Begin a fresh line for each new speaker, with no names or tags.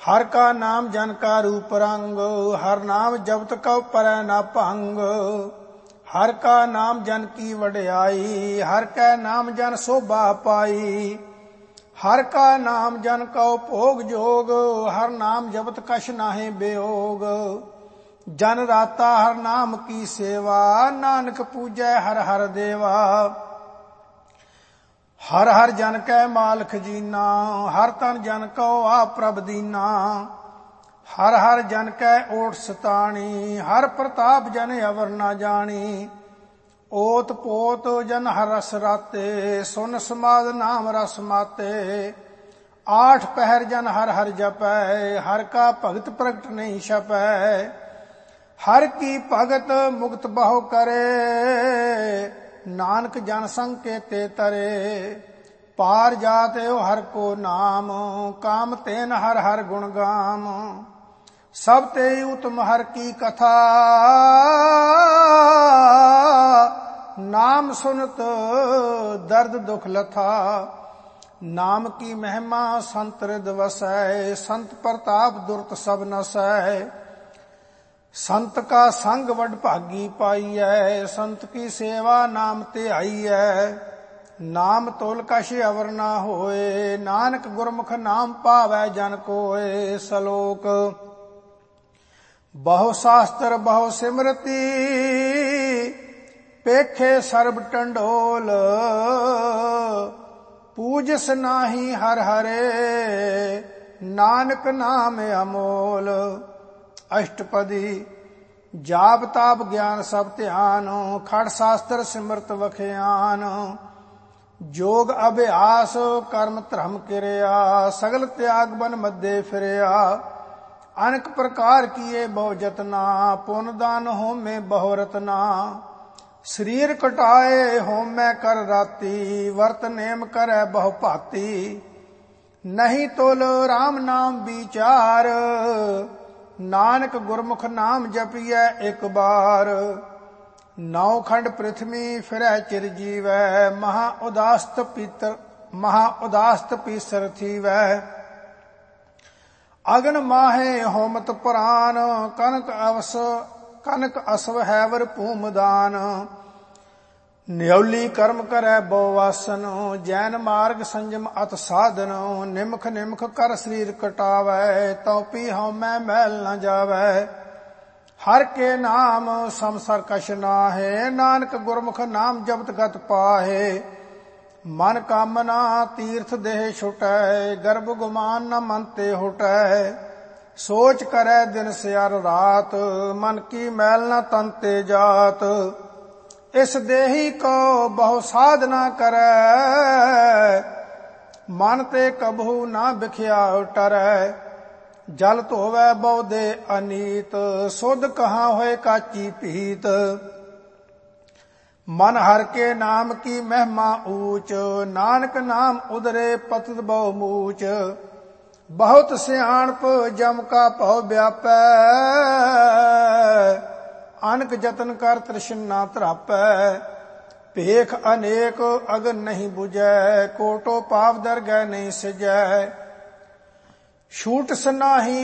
हर का नाम जन का रूप रंग, हर नाम जपत कौ परੈ न भंग। हर का नाम जन की वड्याई, हर कै नाम जन शोभा पाई। हर का नाम जन कौ भोग जोग, हर नाम जपत कछ नाहि वियोग। जन राता हर नाम की सेवा, नानक पूजै हर हर देवा। हर हर जन कै मालक जीना, हर तन जन कौ आप प्रभ दीना। हर हर जन कै ओट सताणी, हर प्रताप जन अवर न जानी। ओत पोत जन हर रस राते, सुन समाद नाम रस माते। आठ पहर जन हर हर जपै, हर का भगत प्रगट नहीं छपै। हर की भगत मुक्त बहु करे, नानक जन संग के ते तरे। पार जात यो हर को नाम, काम तेन हर हर गुण गाम। सब ते उत्तम हर की कथा, नाम सुनत दर्द दुख लथा। नाम की महिमा संत हृद वसै, संत प्रताप दुरत सब नसै। संत का संग वड भागी पाईऐ, संत की सेवा नाम ते आईऐ। नाम तोल कछ अवर ना होए, नानक गुरमुख नाम पावै जन कोय। सलोक बहु शास्त्र बहु सिमरती, पेखे सर्ब टंडोल। पूजस नाही हर हरे, नानक नाम अमोल। अष्टपदी जाप ताप ज्ञान सब ध्यान, खड़ शास्त्र सिमरत वखियान। जोग अभ्यास कर्म धर्म किरिया, सगल त्याग बन मध्य फिरिया। अनेक प्रकार किए बहु जतना, पुन दान होमे बहु रतना। शरीर कटाए होमै कर राती, वर्त नेम करे बहु भाती। नहीं तोल राम नाम विचार, नानक गुरमुख नाम जपिए एक बार। नौ खंड पृथ्वी फिरै चिर जीवै, महा उदास्त पीसर थीवै। अगन माहे होमत प्राण, कनक असव हैवर भूमदान। न्यौली कर्म करै बहुवासन, जैन मार्ग संयम अत साधन। निमख निमख कर शरीर कटावै, तौ पी हउमै मैल न जावै। हर के नाम समसर कछ नाहे, नानक गुरमुख नाम जपत गत पाहे। मन कामना तीर्थ देह छुटै, गर्भ गुमान न मन ते हुटै। सोच करै दिन स्यार रात, मन की मैल न तन ते जात। इस देही को बहु साधना करै, मन ते कबहू ना बिख्या टरै। जल धोवै बहु दे अनीत, सुध कहाँ होए काची पीत। मन हर के नाम की महिमा ऊंच, नानक नाम उदरे पतित बहु मूच। बहुत सियाणप जम का भव व्यापै, अनक जतन कर तृष्णा तरापै। भेख अनेक अगन नहीं बुझै, कोटो पाप दरगह नहीं सिजै। छूट सनाही